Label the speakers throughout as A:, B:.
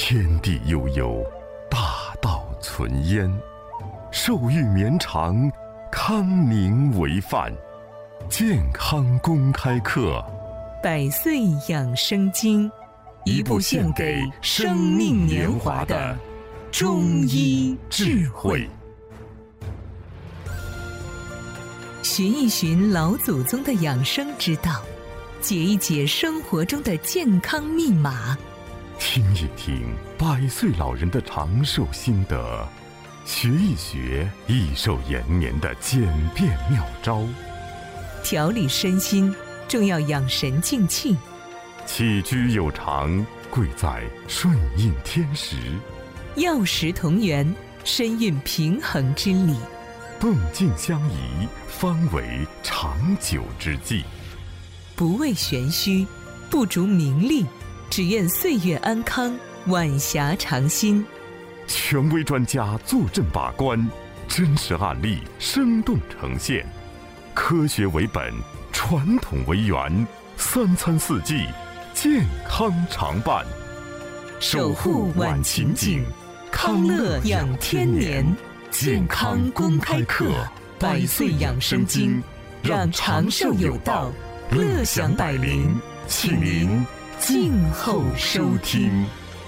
A: 天地悠悠，大道存焉。寿欲绵长，康宁为范。健康公开课，
B: 百岁养生经，
A: 一部献给生命年华的中医智慧。
B: 寻一寻老祖宗的养生之道，解一解生活中的健康密码，
A: 听一听百岁老人的长寿心得，学一学益寿延年的简便妙招。
B: 调理身心，重要养神静气。
A: 起居有常，贵在顺应天时。
B: 药食同源，身运平衡之理。
A: 动静相宜，方为长久之计。
B: 不为玄虚，不逐名利，只愿岁月安康，晚霞长新。
A: 权威专家坐镇把关，真实案例生动呈现，科学为本，传统为源，三餐四季，健康常伴。
B: 守护晚晴景，康乐养天年。健康公开课，百岁养生经，让长寿有道，乐享百龄，请您静候收听。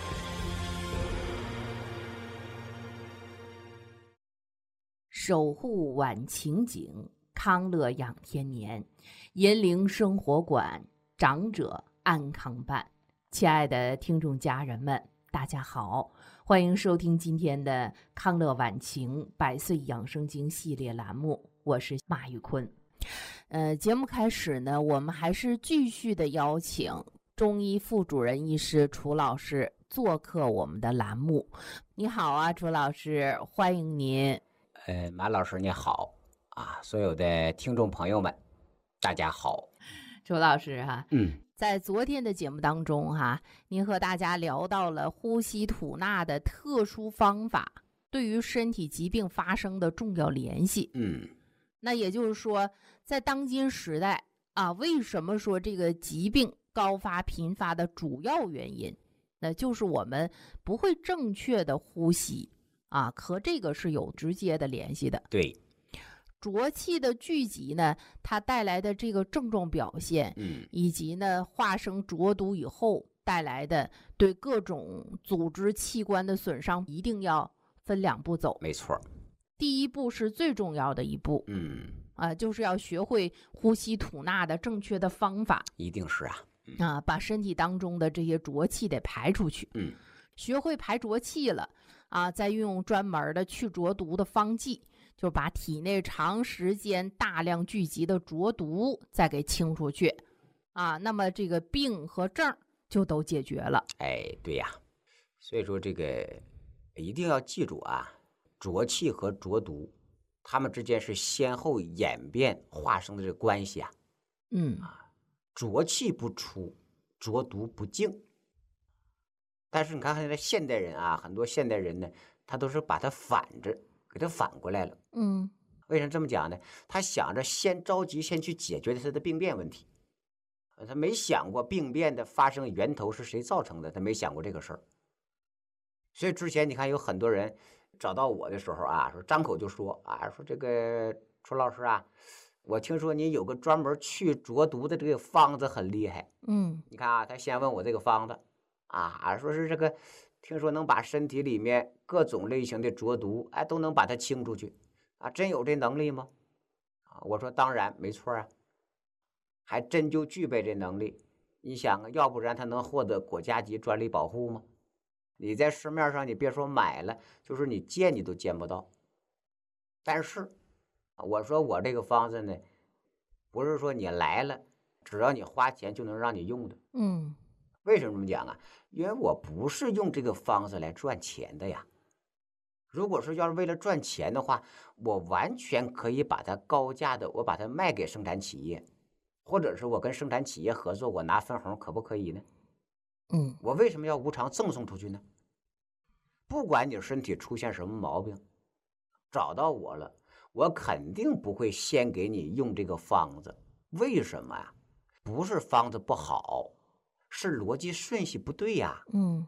C: 守护晚晴景，康乐养天年，银铃生活馆，长者安康办。亲爱的听众家人们，大家好，欢迎收听今天的康乐晚晴百岁养生经系列栏目，我是马玉坤。节目开始呢，我们还是继续的邀请中医副主任医师楚老师做客我们的栏目。你好啊，楚老师，欢迎您。
D: 马老师你好啊，所有的听众朋友们，大家好。
C: 楚老师哈，在昨天的节目当中哈，您和大家聊到了呼吸吐纳的特殊方法对于身体疾病发生的重要联系。那也就是说，在当今时代啊，为什么说这个疾病高发频发的主要原因，那就是我们不会正确的呼吸啊，和这个是有直接的联系的。
D: 对。
C: 浊气的聚集呢，它带来的这个症状表现，以及呢化生浊毒以后带来的对各种组织器官的损伤，一定要分两步走。
D: 没错，
C: 第一步是最重要的一步，就是要学会呼吸吐纳的正确的方法。
D: 一定是啊，
C: 把身体当中的这些浊气得排出去。学会排浊气了啊，再运用专门的去浊毒的方剂。就把体内长时间大量聚集的浊毒再给清出去啊，那么这个病和症就都解决了。
D: 对呀，所以说这个一定要记住啊，浊气和浊毒它们之间是先后演变化生的这个关系啊。浊气不出，浊毒不进。但是你看现在现代人啊，很多现代人呢，他都是把它给它反过来了。为什么这么讲呢？他想着先着急先去解决他的病变问题，他没想过病变的发生源头是谁造成的，他没想过这个事儿。所以之前你看有很多人找到我的时候啊，说张口就说啊，说这个楚老师啊，我听说你有个专门去浊毒的这个方子很厉害。你看啊，他先问我这个方子啊，说是这个听说能把身体里面各种类型的浊毒都能把它清出去啊，真有这能力吗？我说当然没错啊，还真就具备这能力。你想啊，要不然他能获得国家级专利保护吗？你在市面上你别说买了，就是你见你都见不到。但是我说我这个方子呢，不是说你来了只要你花钱就能让你用的。为什么这么讲啊？因为我不是用这个方子来赚钱的呀。如果说要是为了赚钱的话，我完全可以把它高价的，我把它卖给生产企业，或者是我跟生产企业合作，我拿分红，可不可以呢？我为什么要无偿赠送出去呢？不管你身体出现什么毛病，找到我了，我肯定不会先给你用这个方子。为什么呀？不是方子不好，是逻辑顺序不对呀。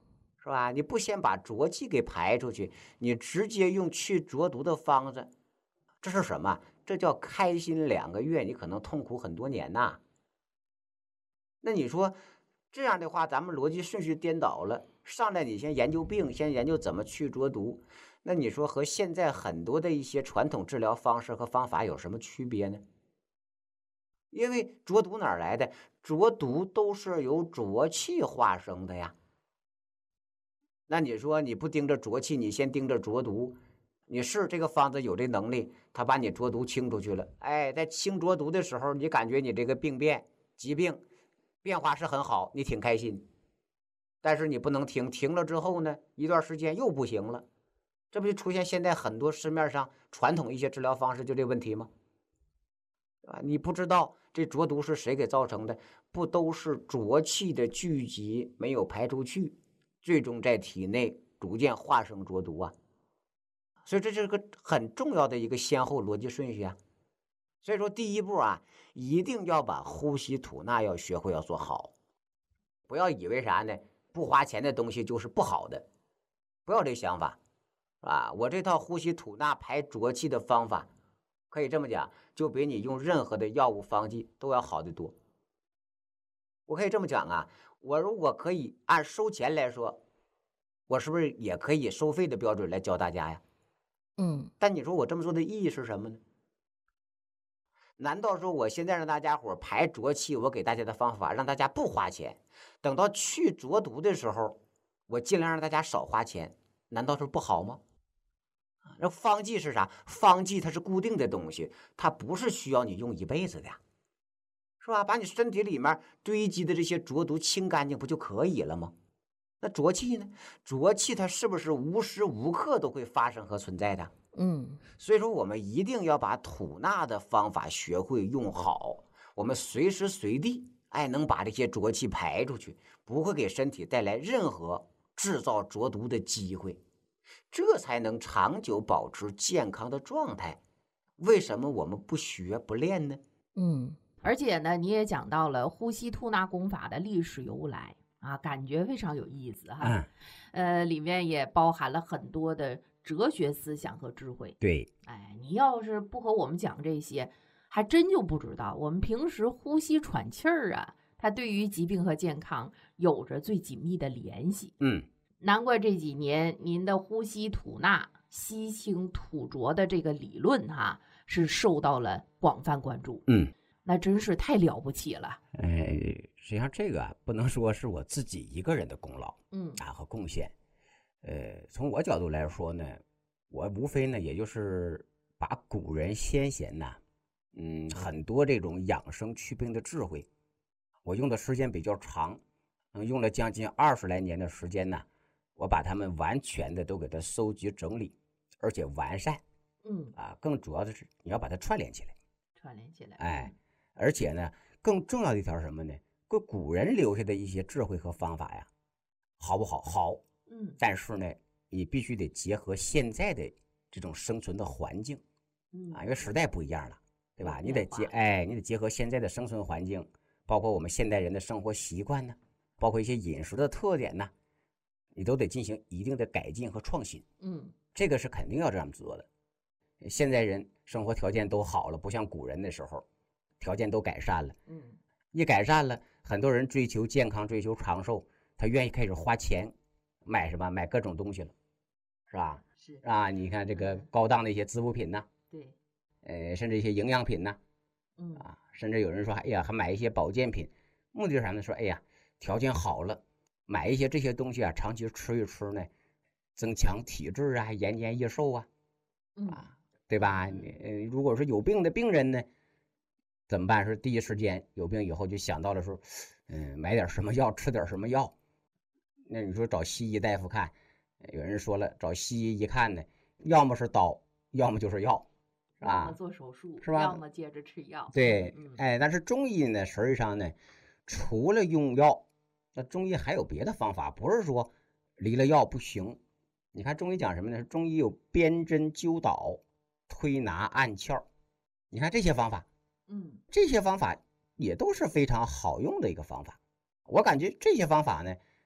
D: 是吧？你不先把浊气给排出去，你直接用去浊毒的方子，这是什么？这叫开心2个月，你可能痛苦很多年呐。那你说这样的话，咱们逻辑顺序颠倒了，上来你先研究病，先研究怎么去浊毒，那你说和现在很多的一些传统治疗方式和方法有什么区别呢？因为浊毒哪儿来的？浊毒都是由浊气化生的呀。那你说你不盯着浊气，你先盯着浊毒，你是这个方子有这能力，他把你浊毒清出去了，哎，在清浊毒的时候，你感觉你这个疾病变化是很好，你挺开心。但是你不能停了之后呢，一段时间又不行了，这不就出现现在很多市面上传统一些治疗方式就这问题吗？你不知道这浊毒是谁给造成的，不都是浊气的聚集没有排出去，最终在体内逐渐化生浊毒啊。所以这是个很重要的一个先后逻辑顺序啊。所以说第一步啊，一定要把呼吸吐纳要学会，要做好。不要以为啥呢，不花钱的东西就是不好的，不要这想法啊。我这套呼吸吐纳排浊气的方法，可以这么讲，就比你用任何的药物方剂都要好得多。我可以这么讲啊，我如果可以按收钱来说，我是不是也可以收费的标准来教大家呀？但你说我这么做的意义是什么呢？难道说我现在让大家伙排浊气，我给大家的方法让大家不花钱，等到去浊毒的时候，我尽量让大家少花钱，难道是不好吗？那方剂是啥？方剂它是固定的东西，它不是需要你用一辈子的呀，是吧？把你身体里面堆积的这些浊毒清干净不就可以了吗？那浊气呢？浊气它是不是无时无刻都会发生和存在的？所以说我们一定要把吐纳的方法学会用好，我们随时随地能把这些浊气排出去，不会给身体带来任何制造浊毒的机会，这才能长久保持健康的状态。为什么我们不学不练呢？
C: 而且呢，你也讲到了呼吸吐纳功法的历史由来啊，感觉非常有意思哈。里面也包含了很多的哲学思想和智慧。
D: 对，
C: 你要是不和我们讲这些，还真就不知道我们平时呼吸喘气儿啊，它对于疾病和健康有着最紧密的联系。难怪这几年您的呼吸吐纳、吸清吐浊的这个理论是受到了广泛关注。那真是太了不起了。
D: 实际上这个不能说是我自己一个人的功劳，和贡献。从我角度来说呢，我无非呢，也就是把古人先贤呐，很多这种养生祛病的智慧，我用的时间比较长，用了将近20来年的时间呢，我把它们完全的都给它收集整理，而且完善。更主要的是你要把它串联起来。而且呢，更重要的一条是什么呢？古人留下的一些智慧和方法呀，好不好？好。但是呢，你必须得结合现在的这种生存的环境，因为时代不一样了，对吧？你得结合现在的生存环境，包括我们现代人的生活习惯呢，包括一些饮食的特点呢，你都得进行一定的改进和创新。这个是肯定要这样做的。现在人生活条件都好了，不像古人的时候，条件都改善了。一改善了，很多人追求健康，追求长寿，他愿意开始花钱买什么？买各种东西了，是吧？
C: 是
D: 啊，你看这个高档的一些滋补品呐，
C: 对，
D: 甚至一些营养品呐，甚至有人说，哎呀，还买一些保健品，目的是啥呢？说，哎呀，条件好了，买一些这些东西啊，长期吃一吃呢，增强体质啊，延年益寿啊，对吧？如果是有病的病人呢，怎么办？是第一时间有病以后就想到了说，买点什么药，吃点什么药。那你说找西医大夫看，有人说了，找西医一看呢，要么是刀，要么就是药，是吧？
C: 要么做手术，
D: 是吧？
C: 要么接着吃药。
D: 对，但是中医呢，实际上呢，除了用药，那中医还有别的方法，不是说离了药不行。你看中医讲什么呢？中医有鞭针灸导、推拿按窍，你看这些方法，这些方法也都是非常好用的一个方法。我感觉这些方法呢，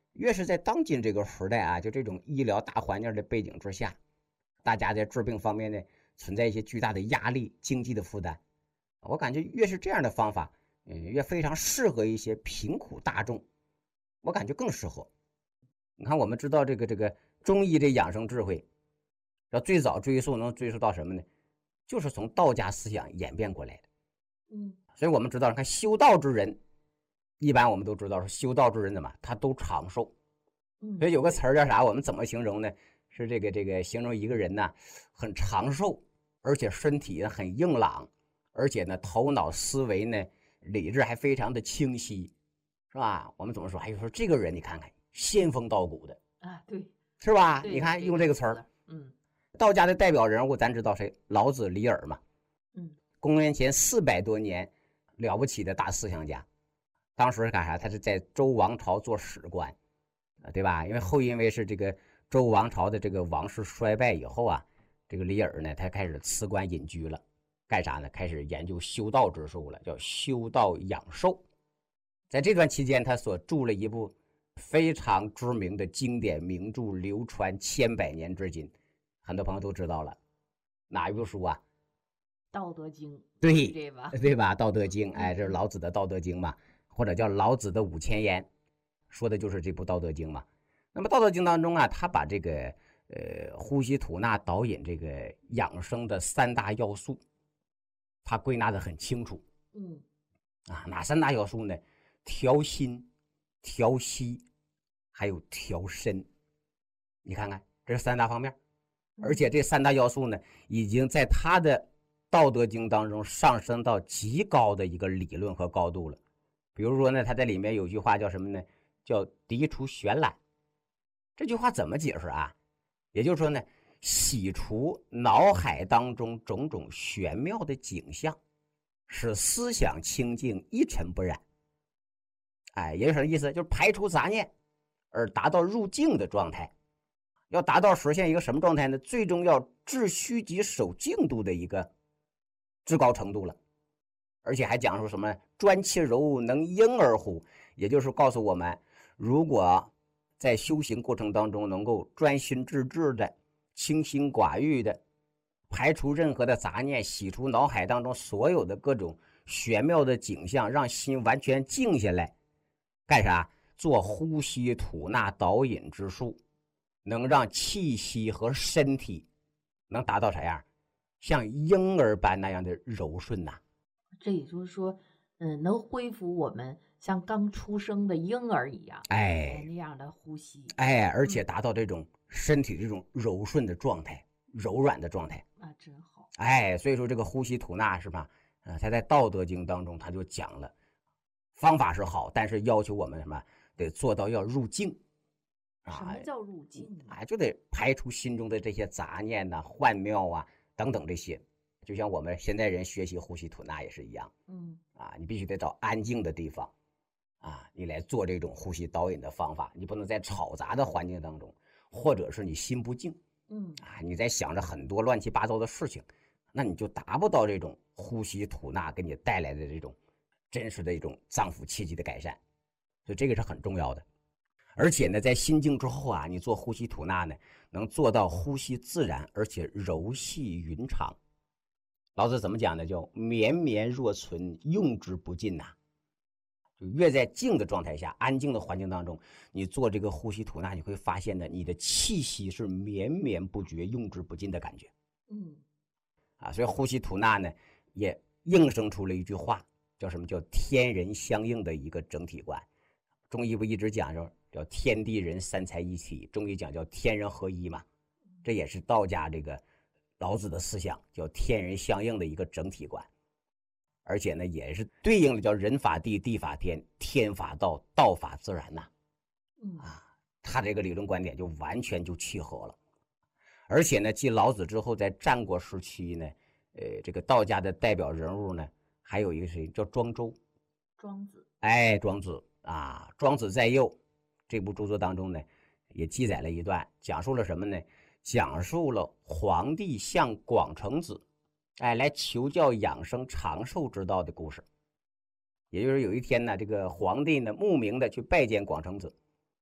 D: 越是在当今这个时代啊，就这种医疗大环境的背景之下，大家在治病方面呢存在一些巨大的压力、经济的负担。我感觉越是这样的方法，越非常适合一些贫苦大众，我感觉更适合。你看，我们知道这个中医的养生智慧，要最早能追溯到什么呢？就是从道家思想演变过来的。所以我们知道，看修道之人，一般我们都知道说修道之人怎么他都长寿。所以有个词儿叫啥？我们怎么形容呢？是这个形容一个人呢很长寿，而且身体很硬朗，而且呢头脑思维呢理智还非常的清晰，是吧？我们怎么说？还有说这个人你看看仙风道骨的
C: 啊，对，
D: 是吧？你看用这个词儿，道家的代表人物咱知道谁？老子、李耳嘛。公元前400多年，了不起的大思想家。当时干啥？他是在周王朝做史官，对吧？因为是这个周王朝的这个王室衰败以后啊，这个李耳呢，他开始辞官隐居了，干啥呢？开始研究修道之术了，叫修道养寿。在这段期间，他所著了一部非常知名的经典名著，流传千百年至今，很多朋友都知道了。哪一部书啊？
C: 道德经。
D: 对吧？道德经，这是老子的道德经嘛，或者叫老子的5000言，说的就是这部道德经嘛。那么道德经当中啊，他把这个呼吸吐纳导引这个养生的3大要素，他归纳的很清楚。哪3大要素呢？调心、调息，还有调身。你看看，这是3大方面，而且这3大要素呢，已经在他的道德经当中上升到极高的一个理论和高度了。比如说呢，他在里面有句话叫什么呢？叫涤除玄览。这句话怎么解释啊？也就是说呢，洗除脑海当中种种玄妙的景象，使思想清净，一尘不染。也就是什么意思？就是排除杂念，而达到入静的状态。要达到实现一个什么状态呢？最终要致虚极守静度的一个至高程度了。而且还讲述什么专其柔能婴儿乎，也就是告诉我们，如果在修行过程当中能够专心致志的、清心寡欲的排除任何的杂念，洗除脑海当中所有的各种玄妙的景象，让心完全静下来，干啥？做呼吸吐纳导引之术，能让气息和身体能达到啥样？像婴儿般那样的柔顺呐。
C: 这也就是说，能恢复我们像刚出生的婴儿一样，那样的呼吸，
D: 而且达到这种身体这种柔顺的状态、柔软的状态
C: 啊，真好。
D: 所以说这个呼吸吐纳是吧？他在《道德经》当中他就讲了，方法是好，但是要求我们什么？得做到要入静。
C: 什么叫入静
D: 就得排除心中的这些杂念呐、幻妙啊等等这些。就像我们现代人学习呼吸吐纳也是一样，你必须得找安静的地方，你来做这种呼吸导引的方法。你不能在吵杂的环境当中，或者是你心不静，你在想着很多乱七八糟的事情，那你就达不到这种呼吸吐纳给你带来的这种真实的一种脏腑气机的改善。所以这个是很重要的。而且呢，在心静之后你做呼吸吐纳呢，能做到呼吸自然，而且柔细匀长。老子怎么讲呢？叫绵绵若存，用之不尽呐。就越在静的状态下、安静的环境当中，你做这个呼吸吐纳，你会发现呢，你的气息是绵绵不绝、用之不尽的感觉。所以呼吸吐纳呢，也应生出了一句话，叫什么？叫天人相应的一个整体观。中医不一直讲说叫天地人三才一体，中医讲叫天人合一嘛，这也是道家这个老子的思想，叫天人相应的一个整体观。而且呢，也是对应的叫人法地，地法天，天法道，道法自然呐。他这个理论观点就完全就契合了。而且呢，继老子之后，在战国时期呢，这个道家的代表人物呢，还有一个谁叫庄周。
C: 庄子。
D: 庄子庄子在右这部著作当中呢，也记载了一段，讲述了什么呢？讲述了皇帝向广成子来求教养生长寿之道的故事。也就是有一天呢，这个皇帝呢慕名的去拜见广成子，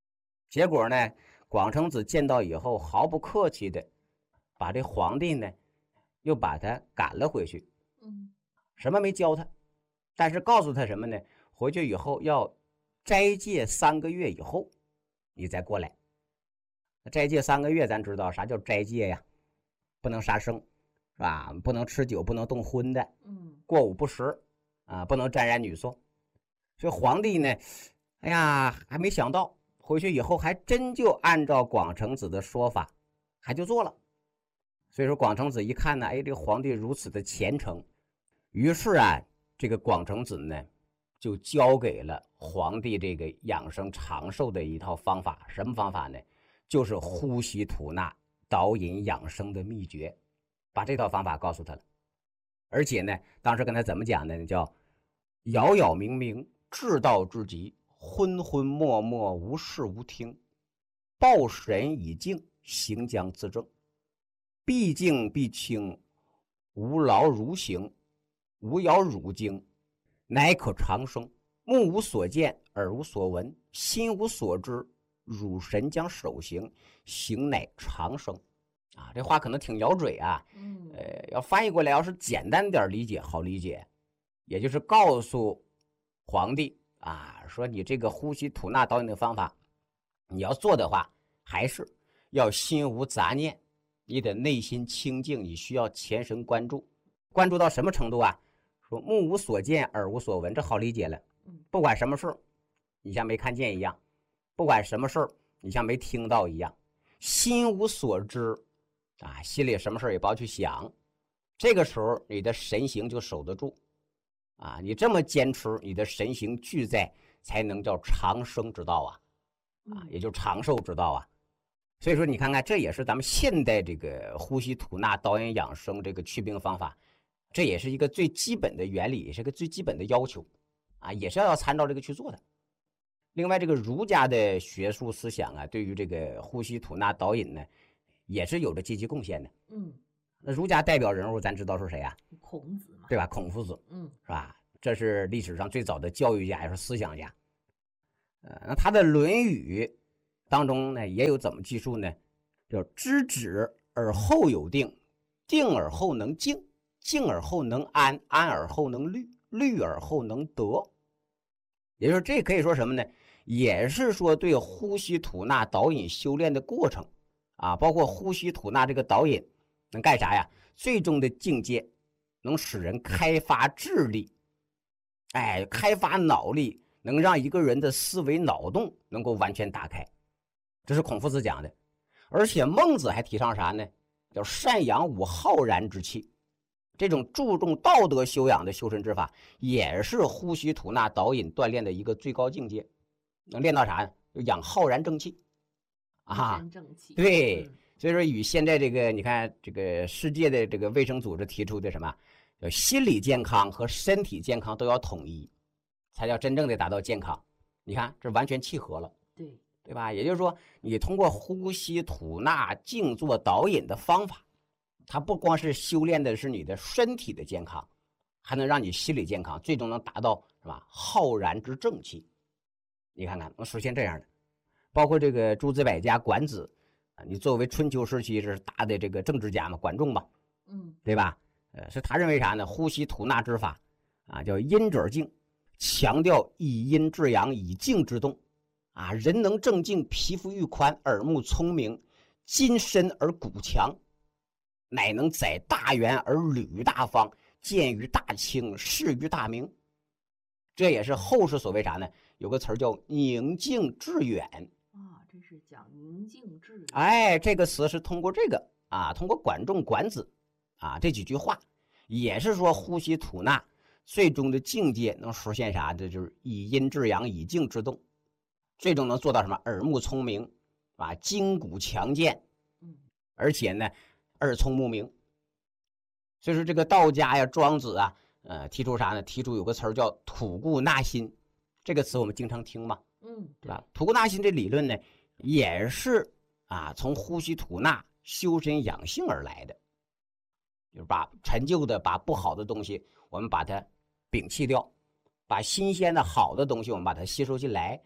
D: 结果呢，广成子见到以后，毫不客气的把这皇帝呢，又把他赶了回去。什么没教他，但是告诉他什么呢？回去以后要斋戒3个月以后，你再过来。斋戒3个月，咱知道啥叫斋戒呀？不能杀生，是吧？不能吃酒，不能动荤的，过午不食啊，不能沾染女色。所以皇帝呢，哎呀，还没想到回去以后还真就按照广成子的说法，还就做了。所以说广成子一看呢，哎，这个皇帝如此的虔诚，于是啊，这个广成子呢，就教给了皇帝这个养生长寿的一套方法。什么方法呢？就是呼吸吐纳导引养生的秘诀，把这套方法告诉他了。而且呢，当时跟他怎么讲呢？叫杳杳冥冥，至道之极，昏昏默默，无视无听，抱神以静，行将自正，必静必清，无劳如行，无扰汝经，乃可长生。目无所见，耳无所闻，心无所知，汝神将守行，行乃长生。啊，这话可能挺咬嘴啊。要翻译过来，要是简单点理解，好理解，也就是告诉皇帝啊，说你这个呼吸吐纳导引的方法，你要做的话，还是要心无杂念，你的内心清净，你需要全神贯注，关注到什么程度啊？说目无所见，耳无所闻，这好理解了。不管什么事你像没看见一样，不管什么事你像没听到一样，心无所知啊，心里什么事也不要去想，这个时候你的神行就守得住啊。你这么坚持，你的神行俱在，才能叫长生之道啊，也就长寿之道啊。所以说你看看，这也是咱们现代这个呼吸吐纳导引养生这个祛病方法，这也是一个最基本的原理，也是个最基本的要求啊，也是要参照这个去做的。另外，这个儒家的学术思想啊，对于这个呼吸吐纳导引呢，也是有着积极贡献的。那儒家代表人物咱知道是谁啊？
C: 孔子嘛，
D: 对吧？孔夫子，是吧？这是历史上最早的教育家，也是思想家。那他的《论语》当中呢，也有怎么记述呢？叫知止而后有定，定而后能静，静而后能安，安而后能虑，虑而后能得。也就是这可以说什么呢？也是说对呼吸吐纳导引修炼的过程啊，包括呼吸吐纳这个导引能干啥呀？最终的境界能使人开发智力，开发脑力，能让一个人的思维脑洞能够完全打开。这是孔夫子讲的。而且孟子还提倡啥呢？叫善养吾浩然之气。这种注重道德修养的修身之法，也是呼吸吐纳导引锻炼的一个最高境界。能练到啥呢？就养浩然正气啊！对，所以说与现在这个你看这个世界的这个卫生组织提出的什么，叫心理健康和身体健康都要统一，才叫真正的达到健康。你看这完全契合了，对吧？也就是说，你通过呼吸吐纳静坐导引的方法，它不光是修炼的是你的身体的健康，还能让你心理健康，最终能达到是吧浩然之正气。你看看能实现这样的，包括这个诸子百家管子啊，你作为春秋时期是大的这个政治家嘛，管仲嘛，对吧？是他认为啥呢？呼吸吐纳之法啊，叫阴者静，强调以阴制阳，以静制动啊。人能正静，皮肤愈宽，耳目聪明，筋深而骨强，乃能载大圆而履大方，见于大清，视于大明。这也是后世所谓啥呢？有个词儿叫宁静致远
C: 啊，这是讲宁静致远。
D: 这个词是通过这个啊，通过管仲、管子啊这几句话，也是说呼吸吐纳最终的境界能实现啥？这就是以阴制阳，以静制动，最终能做到什么？耳目聪明啊，筋骨强健，而且呢，耳聪目明。所以说这个道家呀、庄子啊，提出啥呢？提出有个词儿叫吐故纳新。这个词我们经常听嘛，对吧？吐故纳新这理论呢，也是啊从呼吸吐纳修身养性而来的，就是把陈旧的、把不好的东西，我们把它摒弃掉，把新鲜的好的东西我们把它吸收进来，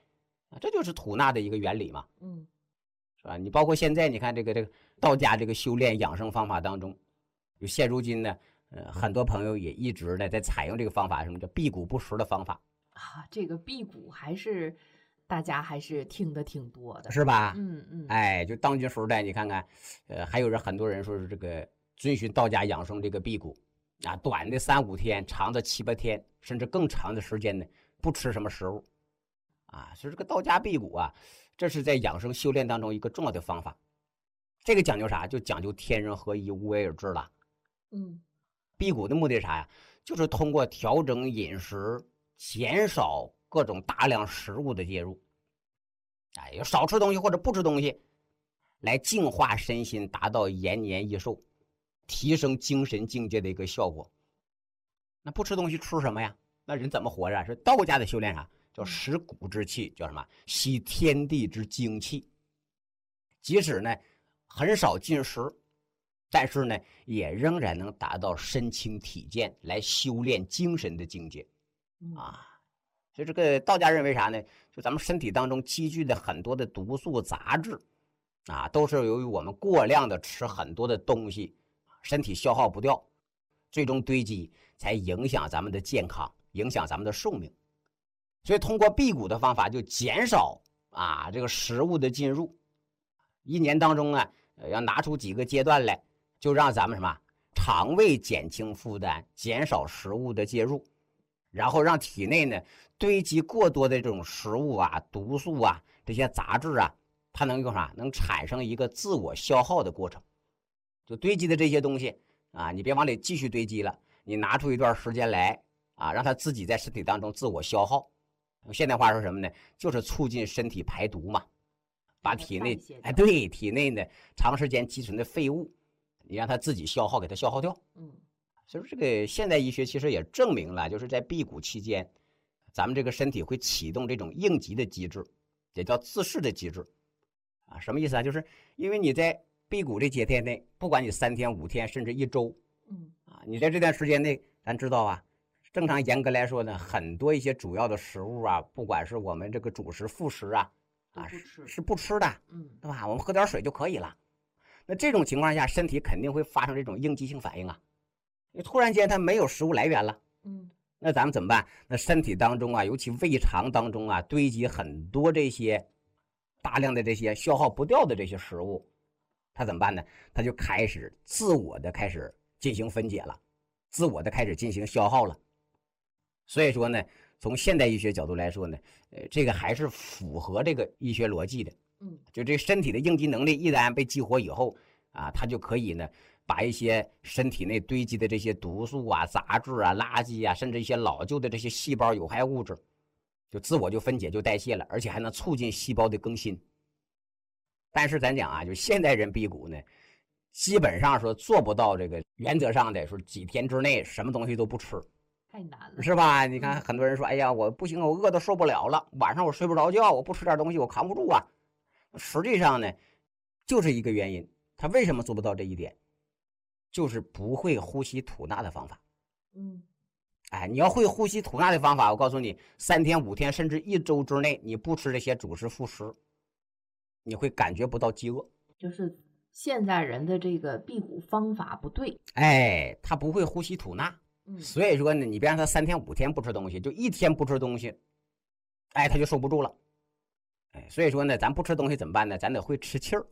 D: 这就是吐纳的一个原理嘛，是吧？你包括现在你看这个道家这个修炼养生方法当中，就现如今呢，很多朋友也一直呢在采用这个方法，什么叫辟谷不食的方法
C: 啊？这个辟谷还是大家还是听得挺多的，
D: 是吧？
C: 哎，
D: 就当今时代，你看看，还有很多人说是这个遵循道家养生这个辟谷啊，短的3、5天，长的7、8天，甚至更长的时间呢，不吃什么食物。所以这个道家辟谷啊，这是在养生修炼当中一个重要的方法。这个讲究啥？就讲究天人合一，无为而治了。辟谷的目的是啥呀？就是通过调整饮食，减少各种大量食物的介入，要少吃东西或者不吃东西，来净化身心，达到延年益寿，提升精神境界的一个效果。那不吃东西吃什么呀？那人怎么活着？是道家的修炼啥？叫食谷之气，叫什么？吸天地之精气。即使呢很少进食，但是呢也仍然能达到身轻体健，来修炼精神的境界。所以这个道家认为啥呢？就咱们身体当中积聚的很多的毒素杂质都是由于我们过量的吃很多的东西，身体消耗不掉，最终堆积，才影响咱们的健康，影响咱们的寿命。所以通过辟谷的方法，就减少这个食物的进入。1年当中啊，要拿出几个阶段来，就让咱们什么肠胃减轻负担，减少食物的介入，然后让体内呢堆积过多的这种食物毒素这些杂质它能用啥？能产生一个自我消耗的过程。就堆积的这些东西你别往里继续堆积了，你拿出一段时间来让它自己在身体当中自我
C: 嗯
D: 消耗。用现代话说什么呢？就是促进身体排毒嘛，把体内体内呢长时间积存的废物，你让它自己消耗，给它消耗掉。所以这个现代医学其实也证明了，就是在辟谷期间，咱们这个身体会启动这种应急的机制，也叫自噬的机制。什么意思啊？就是因为你在辟谷这几天内，不管你3天、5天，甚至1周，你在这段时间内，咱知道正常严格来说呢，很多一些主要的食物不管是我们这个主食、副食是不吃的，对吧？我们喝点水就可以了。那这种情况下，身体肯定会发生这种应激性反应你突然间它没有食物来源了，那咱们怎么办？那身体当中尤其胃肠当中堆积很多这些大量的这些消耗不掉的这些食物，它怎么办呢？它就开始自我的开始进行分解了，自我的开始进行消耗了。所以说呢，从现代医学角度来说呢，这个还是符合这个医学逻辑的。就这身体的应激能力一旦被激活以后它就可以呢把一些身体内堆积的这些毒素杂质垃圾甚至一些老旧的这些细胞有害物质，就自我就分解就代谢了，而且还能促进细胞的更新。但是咱讲就现代人辟谷呢，基本上说做不到这个原则上的说几天之内什么东西都不吃，
C: 太难了，
D: 是吧？你看很多人说，哎呀，我不行，我饿得受不了了，晚上我睡不着觉，我不吃点东西我扛不住实际上呢，就是一个原因，他为什么做不到这一点？就是不会呼吸吐纳的方法。你要会呼吸吐纳的方法，我告诉你，3天、5天，甚至1周之内，你不吃这些主食副食，你会感觉不到饥饿。
C: 就是现在人的这个辟谷方法不对，
D: 他不会呼吸吐纳。所以说呢，你别让他3天、5天不吃东西，就1天不吃东西，他就受不住了。所以说呢，咱不吃东西怎么办呢？咱得会吃气儿。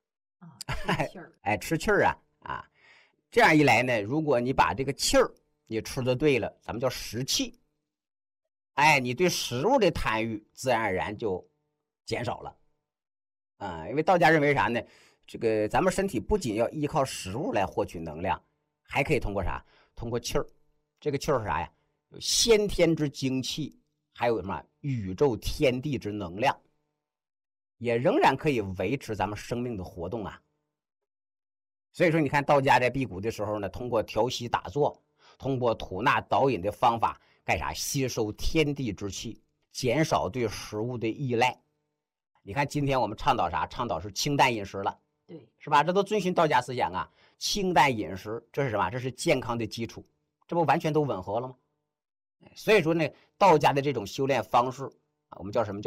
D: 吃气儿这样一来呢，如果你把这个气儿你吃的对了，咱们叫食气，你对食物的贪欲自然而然就减少了。因为道家认为啥呢？这个咱们身体不仅要依靠食物来获取能量，还可以通过啥？通过气儿。这个气儿是啥呀？有先天之精气，还有什么宇宙天地之能量，也仍然可以维持咱们生命的活动所以说你看道家在辟谷的时候呢，通过调息打坐，通过吐纳导引的方法干啥？吸收天地之气，减少对食物的依赖。你看今天我们倡导啥？倡导是清淡饮食了，
C: 对，
D: 是吧？这都遵循道家思想清淡饮食，这是什么？这是健康的基础，这不完全都吻合了吗？所以说呢，道家的这种修炼方式我们叫什么？叫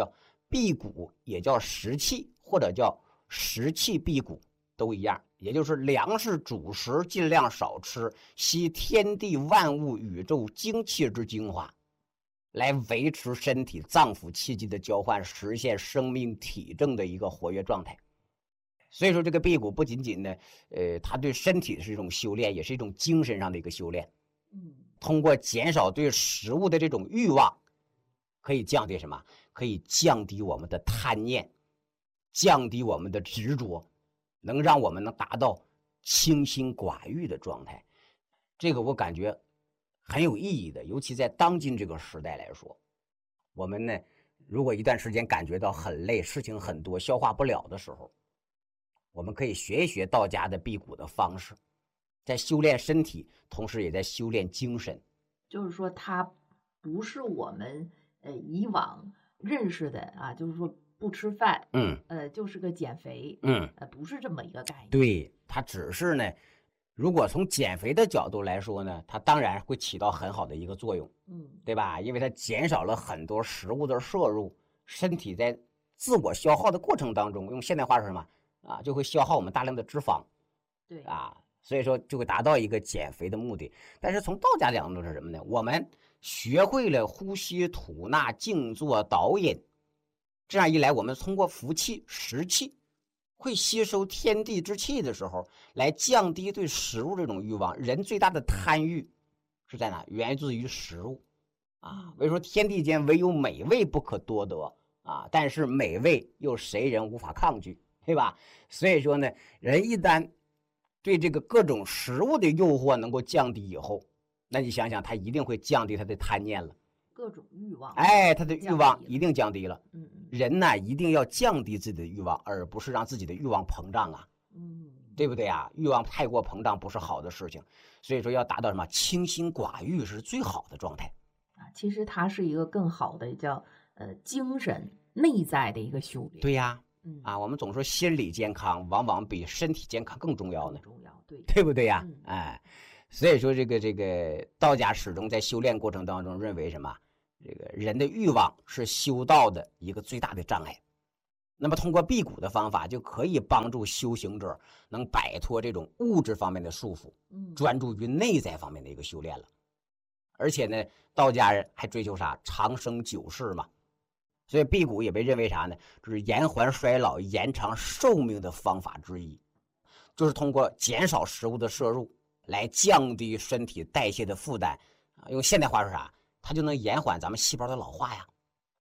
D: 辟谷也叫食气，或者叫食气辟谷，都一样，也就是粮食主食尽量少吃，吸天地万物宇宙精气之精华，来维持身体脏腑气机的交换，实现生命体征的一个活跃状态。所以说这个辟谷不仅仅呢，它对身体是一种修炼，也是一种精神上的一个修炼。通过减少对食物的这种欲望，可以降低什么？可以降低我们的贪念，降低我们的执着，能让我们能达到清心寡欲的状态。这个我感觉很有意义的，尤其在当今这个时代来说，我们呢，如果一段时间感觉到很累，事情很多，消化不了的时候，我们可以学一学道家的辟谷的方式，在修炼身体，同时也在修炼精神。
C: 就是说，它不是我们以往认识的啊，就是说不吃饭，就是个减肥，不是这么一个概念。
D: 对，它只是呢，如果从减肥的角度来说呢，它当然会起到很好的一个作用，对吧？因为它减少了很多食物的摄入，身体在自我消耗的过程当中，用现代话是什么啊？就会消耗我们大量的脂肪，
C: 对
D: 啊，所以说就会达到一个减肥的目的。但是从道家角度是什么呢？我们学会了呼吸、吐纳、静坐、导引，这样一来，我们通过服气、食气，会吸收天地之气的时候，来降低对食物这种欲望。人最大的贪欲是在哪？源自于食物啊。所以说天地间唯有美味不可多得啊，但是美味又谁人无法抗拒，对吧？所以说呢，人一旦对这个各种食物的诱惑能够降低以后，那你想想，他一定会降低他的贪念了，
C: 各种欲望，
D: 他的欲望一定降低了。人呢一定要降低自己的欲望，而不是让自己的欲望膨胀啊，对不对啊？欲望太过膨胀不是好的事情，所以说要达到什么清心寡欲是最好的状态
C: 啊。其实它是一个更好的叫精神内在的一个修炼。
D: 对呀，我们总说心理健康往往比身体健康更重要呢，对不对呀？所以说这个道家始终在修炼过程当中认为什么？这个人的欲望是修道的一个最大的障碍。那么通过辟谷的方法，就可以帮助修行者能摆脱这种物质方面的束缚，专注于内在方面的一个修炼了。而且呢，道家人还追求啥？长生久世嘛。所以辟谷也被认为啥呢？就是延缓衰老、延长寿命的方法之一，就是通过减少食物的摄入来降低身体代谢的负担啊。用现代话说啥？它就能延缓咱们细胞的老化呀。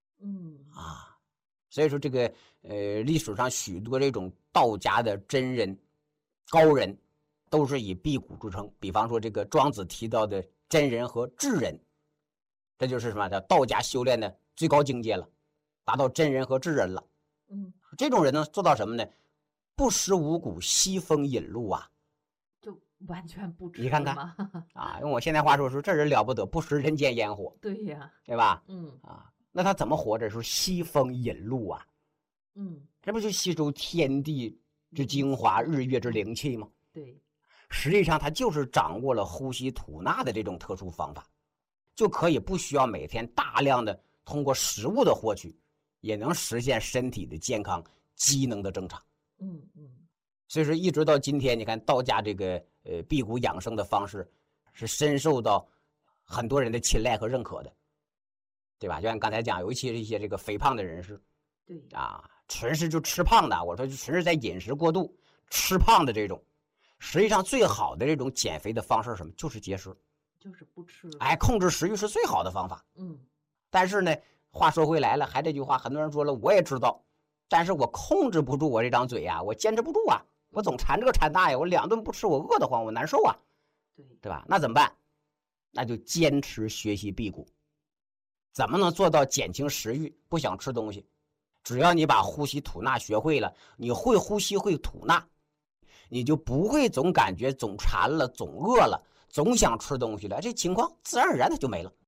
D: 所以说这个历史上许多这种道家的真人高人都是以辟谷著称。比方说这个庄子提到的真人和智人，这就是什么？叫道家修炼的最高境界了，达到真人和智人了。这种人呢做到什么呢？不食五谷，西风饮露啊，
C: 就完全不吃。
D: 你看看啊，用我现在话说，这人了不得，不食人间烟火。
C: 对呀，
D: 对吧？那他怎么活着？说西风饮露啊，这不就吸收天地之精华、日月之灵气吗？
C: 对，
D: 实际上他就是掌握了呼吸吐纳的这种特殊方法，就可以不需要每天大量的通过食物的获取，也能实现身体的健康、机能的正常。所以说一直到今天，你看道家这个辟谷养生的方式是深受到很多人的青睐和认可的，对吧？就像刚才讲，尤其是一些这个肥胖的人士，
C: 对
D: 啊，纯是就吃胖的，我说就纯是在饮食过度吃胖的这种，实际上最好的这种减肥的方式是什么？就是节食，
C: 就是不吃。
D: 控制食欲是最好的方法。但是呢，话说回来了，还这句话，很多人说了，我也知道，但是我控制不住我这张嘴啊，我坚持不住啊，我总馋这个馋那呀，我2顿不吃我饿得慌，我难受啊，对吧？那怎么办？那就坚持学习辟谷。怎么能做到减轻食欲，不想吃东西？只要你把呼吸吐纳学会了，你会呼吸会吐纳，你就不会总感觉总馋了、总饿了、总想吃东西了，这情况自然而然的就没了。